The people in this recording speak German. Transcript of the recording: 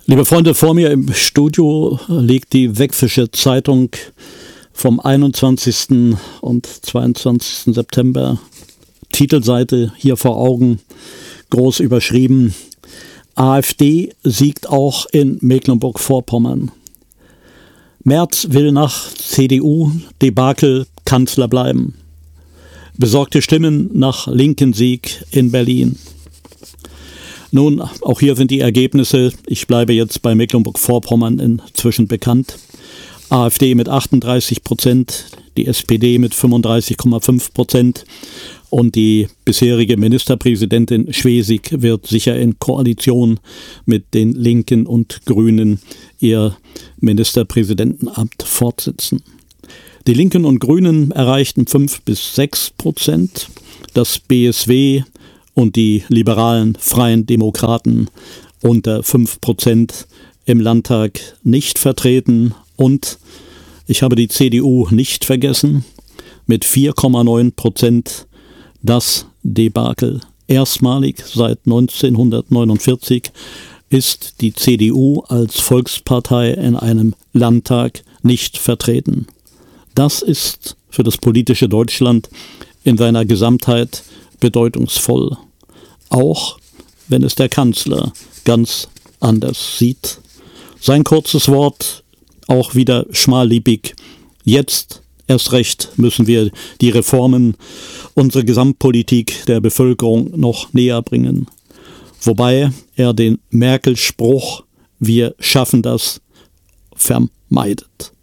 Liebe Freunde, vor mir im Studio liegt die Sächsische Zeitung vom 21. und 22. September. Titelseite hier vor Augen, groß überschrieben: AfD siegt auch in Mecklenburg-Vorpommern. Merz will nach CDU-Debakel Kanzler bleiben. Besorgte Stimmen nach linken Sieg in Berlin. Nun, auch hier sind die Ergebnisse, ich bleibe jetzt bei Mecklenburg-Vorpommern, inzwischen bekannt. AfD mit 38%, die SPD mit 35,5% und die bisherige Ministerpräsidentin Schwesig wird sicher in Koalition mit den Linken und Grünen ihr Ministerpräsidentenamt fortsetzen. Die Linken und Grünen erreichten 5-6%, das BSW und die liberalen Freien Demokraten unter 5% im Landtag nicht vertreten. Und ich habe die CDU nicht vergessen, mit 4,9% das Debakel. Erstmalig seit 1949 ist die CDU als Volkspartei in einem Landtag nicht vertreten. Das ist für das politische Deutschland in seiner Gesamtheit bedeutungsvoll, auch wenn es der Kanzler ganz anders sieht. Sein kurzes Wort, auch wieder schmallippig: Jetzt erst recht müssen wir die Reformen, unsere Gesamtpolitik der Bevölkerung noch näher bringen. Wobei er den Merkel-Spruch "Wir schaffen das" vermeidet.